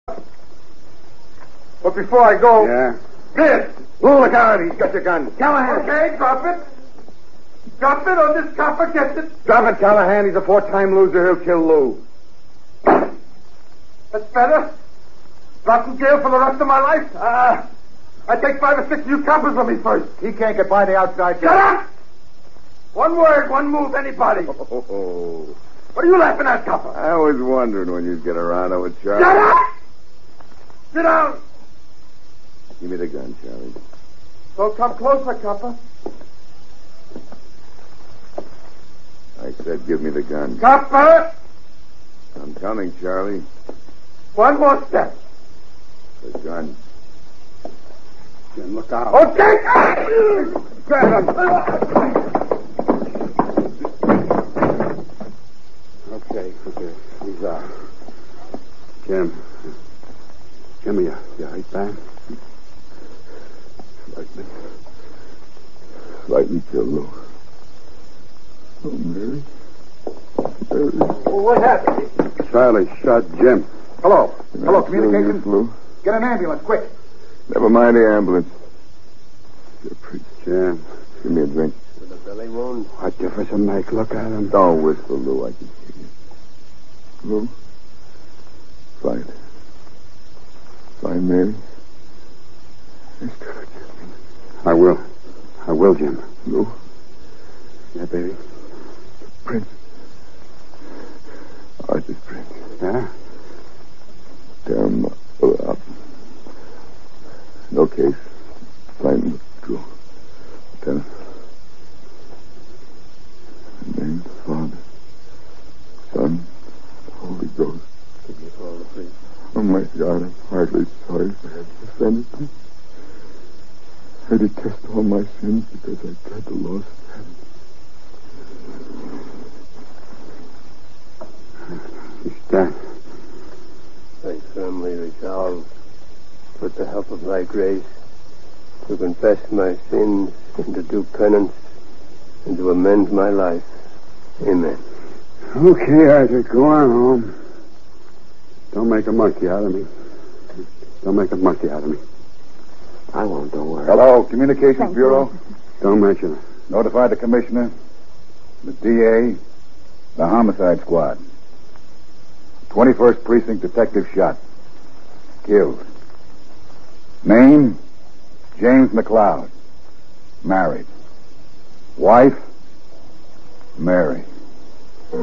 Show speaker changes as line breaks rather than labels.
But before I go...
Yeah?
This!
Oh, look out. He's got your gun.
Callahan. Okay, drop it. Drop it or this copper gets it.
Drop it, Callahan. He's a 4-time loser. He'll kill Lou.
That's better. Drop in jail for the rest of my life. I take 5 or 6 new coppers with me first.
He can't get by the outside.
Shut up! One word, one move, anybody.
Oh.
What are you laughing at, copper?
I was wondering when you'd get around to it, Charlie.
Shut up! Sit down.
Give me the gun, Charlie.
Don't come closer, copper.
I said give me the gun.
Copper!
I'm coming, Charlie.
One more step.
The gun.
Jim, look out. Okay!
Grab him.
Okay. He's out. Jim, you right back?
Slightly killed Lou. Oh, Mary.
Well, what happened?
Charlie shot Jim.
Hello, communication?
Lou.
Get an ambulance, quick.
Never mind the ambulance.
Jim.
Give me a drink.
With a belly wound?
What difference it make? Look at him.
Don't whistle, Lou. I can see you. Lou? Fight, Mary.
I will, Jim.
Lou?
Yeah, baby.
Prince. Arthur's Prince.
Yeah?
Tear him up. No case. Plain withdrawal. Lieutenant. Name the Father, Son, Holy Ghost.
Give you all the praise.
Oh, my God, I'm hardly sorry for having offended you. I detest all my sins because I dread the loss of heaven.
He's dead.
I firmly resolve, with the help of thy grace, to confess my sins and to do penance and to amend my life. Amen.
Okay, Arthur, go on home. Don't make a monkey out of me. I won't, don't worry.
Hello, Communications Bureau.
Don't mention it.
Notify the Commissioner, the DA, the Homicide Squad. 21st Precinct Detective shot. Killed. Name, James McLeod. Married. Wife, Mary.